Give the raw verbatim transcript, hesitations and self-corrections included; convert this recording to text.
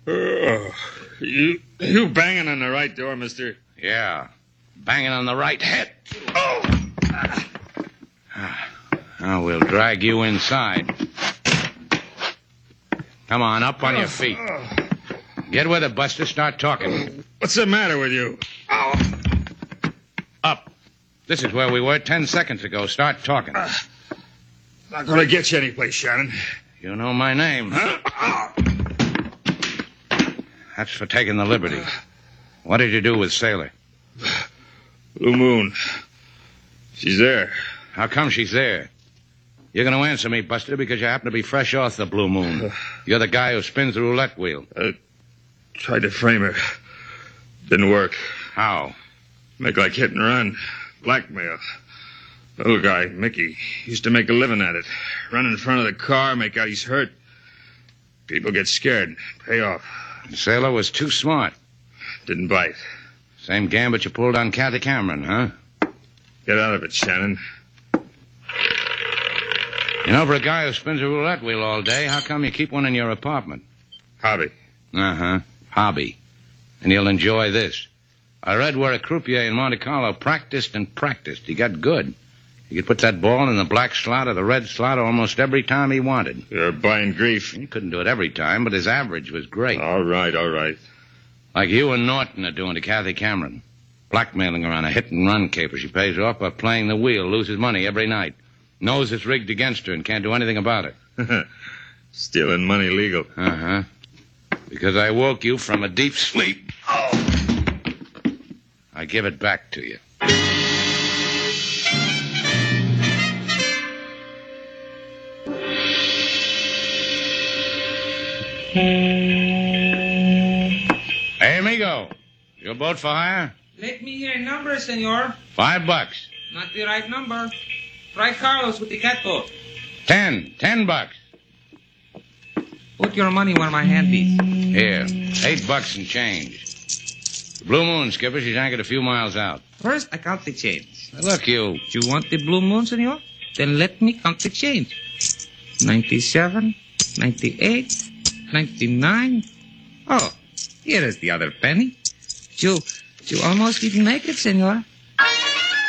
Oh, you, you banging on the right door, mister? Yeah, banging on the right head. Oh! Now we'll drag you inside. Come on, up on your feet. Get with it, Buster. Start talking. What's the matter with you? Oh. Up. This is where we were ten seconds ago. Start talking. Uh, not going to get you anyplace, Shannon. You know my name. Huh? That's for taking the liberty. What did you do with Sailor? Blue Moon. She's there. How come she's there? You're going to answer me, Buster, because you happen to be fresh off the Blue Moon. You're the guy who spins the roulette wheel. I tried to frame her. Didn't work. How? Make like hit and run. Blackmail. Little guy, Mickey, used to make a living at it. Run in front of the car, make out he's hurt. People get scared. Pay off. Sailor was too smart. Didn't bite. Same gambit you pulled on Kathy Cameron, huh? Get out of it, Shannon. You know, for a guy who spins a roulette wheel all day, how come you keep one in your apartment? Hobby. Uh-huh. Hobby. And you'll enjoy this. I read where a croupier in Monte Carlo practiced and practiced. He got good. He could put that ball in the black slot or the red slot almost every time he wanted. You're buying grief. He couldn't do it every time, but his average was great. All right, all right. Like you and Norton are doing to Kathy Cameron. Blackmailing her on a hit-and-run caper. She pays off by playing the wheel, loses money every night. Knows it's rigged against her and can't do anything about it. Stealing money legal. Uh-huh. Because I woke you from a deep sleep. Oh. I give it back to you. Hey, amigo. Your boat for hire? Let me hear a number, senor. Five bucks. Not the right number. Try Carlos with the catboat. Ten. Ten bucks. Put your money where my hand is. Here. Eight bucks and change. The Blue Moon, skipper. She's anchored a few miles out. First, I count the change. Now, look, you. You want the Blue Moon, senor? Then let me count the change. Ninety-seven, ninety-eight, ninety-nine. Oh, here is the other penny. You, you almost didn't make it, senor.